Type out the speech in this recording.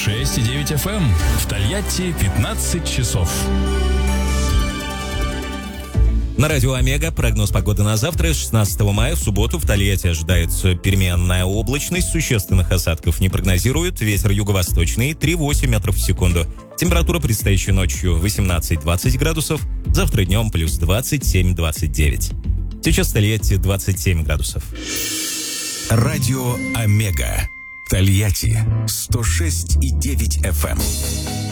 106,9 FM. В Тольятти 15 часов. На радио «Омега» прогноз погоды на завтра, 16 мая, в субботу. В Тольятти ожидается переменная облачность, существенных осадков не прогнозируют, ветер юго-восточный 3,8 метров в секунду. Температура предстоящей ночью 18-20 градусов, завтра днем плюс 27-29. Сейчас в Тольятти 27 градусов. Радио «Омега». Тольятти 106,9 FM.